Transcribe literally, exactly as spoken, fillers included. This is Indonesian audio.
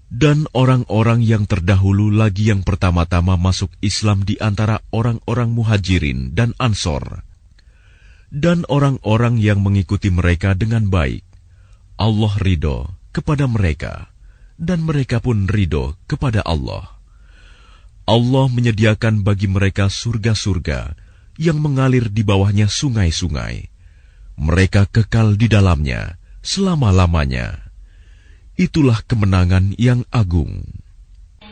Dan orang-orang yang terdahulu lagi yang pertama-tama masuk Islam di antara orang-orang Muhajirin dan Ansor, dan orang-orang yang mengikuti mereka dengan baik, Allah ridho kepada mereka, dan mereka pun ridho kepada Allah. Allah menyediakan bagi mereka surga-surga yang mengalir di bawahnya sungai-sungai. Mereka kekal di dalamnya selama-lamanya. Itulah kemenangan yang agung.